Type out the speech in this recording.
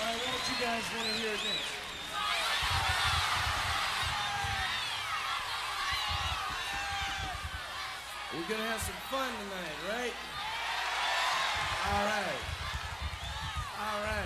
right, what you guys want to hear next? We're gonna have some fun tonight, right? All right. All right.